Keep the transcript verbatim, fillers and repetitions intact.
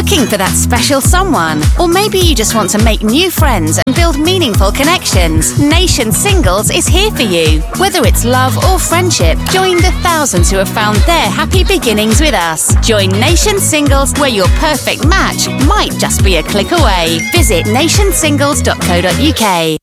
looking for that special someone? Or maybe you just want to make new friends and build meaningful connections. Nation Singles is here for you. Whether it's love or friendship, join the thousands who have found their happy beginnings with us. Join Nation Singles, where your perfect match might just be a click away. Visit nation singles dot co dot uk.